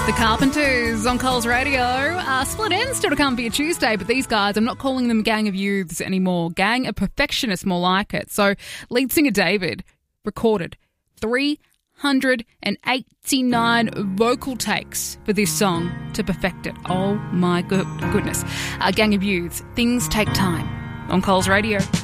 The Carpenters on Coles Radio. Split Ends still to come for your Tuesday, but these guys, I'm not calling them Gang of Youths anymore. Gang of Perfectionists, more like it. So lead singer David recorded 389 vocal takes for this song to perfect it. Oh my goodness. Gang of Youths, Things Take Time on Coles Radio.